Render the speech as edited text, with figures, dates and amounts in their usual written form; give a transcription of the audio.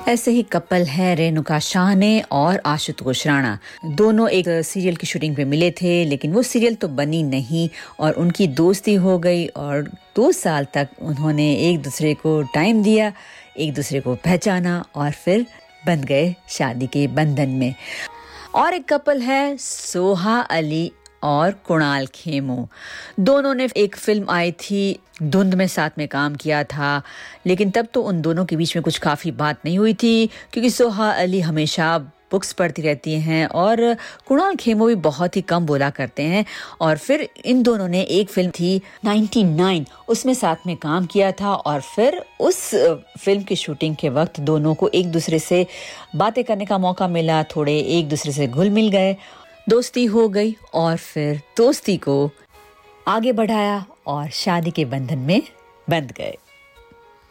ऐसे ही कपल है रेणुका शाहने और आशुतोष राणा। दोनों एक सीरियल की शूटिंग पे मिले थे, लेकिन वो सीरियल तो बनी नहीं और उनकी दोस्ती हो गई और 2 साल तक उन्होंने एक दूसरे को टाइम दिया, एक दूसरे को पहचाना और फिर बंध गए शादी के बंधन में। और एक कपल है सोहा अली और कुणाल खेमू। दोनों ने एक फिल्म आई थी धुंध में साथ में काम किया था, लेकिन तब तो उन दोनों के बीच में कुछ काफ़ी बात नहीं हुई थी, क्योंकि सोहा अली हमेशा बुक्स पढ़ती रहती हैं और कुणाल खेमू भी बहुत ही कम बोला करते हैं। और फिर इन दोनों ने एक फिल्म थी 99, उसमें साथ में काम किया था और फिर उस फिल्म की शूटिंग के वक्त दोनों को एक दूसरे से बातें करने का मौका मिला, थोड़े एक दूसरे से घुल मिल गए, दोस्ती हो गई और फिर दोस्ती को आगे बढ़ाया और शादी के बंधन में बंध गए।